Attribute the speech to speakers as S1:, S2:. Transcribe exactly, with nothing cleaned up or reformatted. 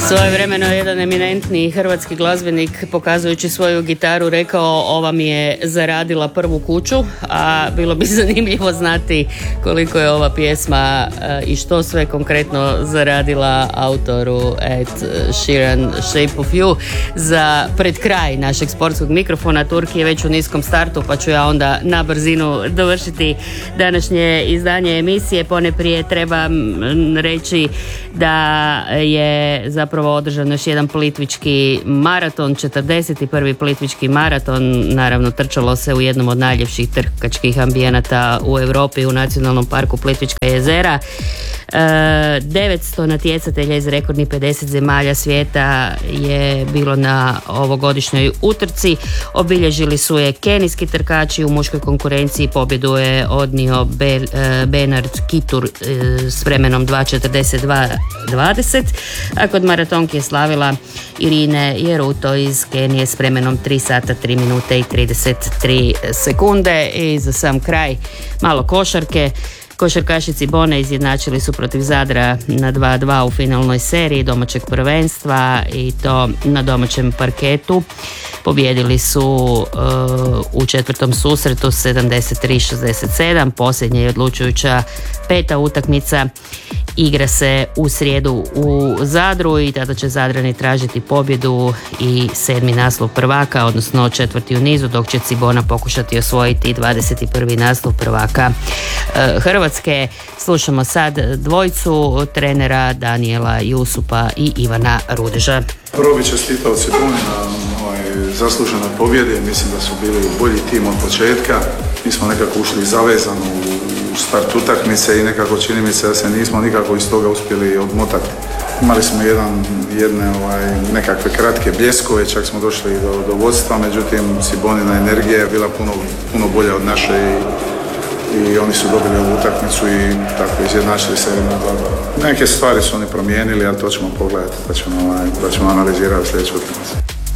S1: Svojevremeno jedan eminentni hrvatski glazbenik, pokazujući svoju gitaru, rekao: ova mi je zaradila prvu kuću, a bilo bi zanimljivo znati koliko je ova pjesma i što sve konkretno zaradila autoru Ed Sheeran, Shape of You. Za pred kraj našeg sportskog mikrofona, Turki je već u niskom startu, pa ću ja onda na brzinu dovršiti današnje izdanje emisije. Poneprije treba reći da je zapravo održan još jedan plitvički maraton, četrdeset prvi plitvički maraton. Naravno, trčalo se u jednom od najljepših trkačkih ambijenata u Europi, u Nacionalnom parku Plitvička jezera. E, devetsto natjecatelja iz rekordnih pedeset zemalja svijeta je bilo na ovogodišnjoj utrci. Obilježili su je kenijski trkači. U muškoj konkurenciji pobjedu je odnio Be, e, Bernard Kitur e, s vremenom dva četrdeset dva dvadeset, a kod maratonke je slavila Irine Jeruto iz Kenije s vremenom tri sata tri minute i trideset tri sekunde. I za sam kraj malo košarke. Košarkaši Cibone izjednačili su protiv Zadra na dva dva u finalnoj seriji domaćeg prvenstva, i to na domaćem parketu. Pobjedili su uh, u četvrtom susretu sedamdeset tri šezdeset sedam. Posljednja i odlučujuća peta utakmica igra se u srijedu u Zadru i tada će Zadrani tražiti pobjedu i sedmi naslov prvaka, odnosno četvrti u nizu, dok će Cibona pokušati osvojiti dvadeset prvi naslov prvaka uh, Hrvatske. Slušamo sad dvojicu trenera Danijela Jusupa i Ivana Rudeža.
S2: Prvo bih čestitao Ciboni na ovaj, zasluženoj pobjedi. Mislim da su bili bolji tim od početka. Mi smo nekako ušli zavezano u start utakmice i nekako čini mi se da se nismo nikako iz toga uspjeli odmotati. Imali smo jedan, jedne ovaj, nekakve kratke bljeskove, čak smo došli do, do vodstva, međutim Cibonina energija je bila puno, puno bolja od naše i i oni su dobili ovu utakmicu i tako izjednačili se na dva dva. Neke stvari su oni promijenili, ali to ćemo pogledati, da ćemo, da ćemo analizirati sljedeću utakmicu.